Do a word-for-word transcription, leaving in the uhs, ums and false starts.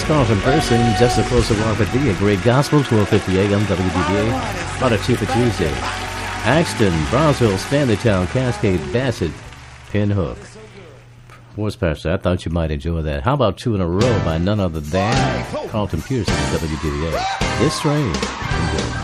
Carlton Person, just a closer walk with thee. A great gospel, twelve fifty A M W D B A. About a two for Tuesday. Axton, Brownsville, Stanley Town, Cascade, Bassett, Pinhook. What's Pastor? I thought you might enjoy that. How about two in a row by none other than Carlton Pearson, W D B A. This train. Enjoy.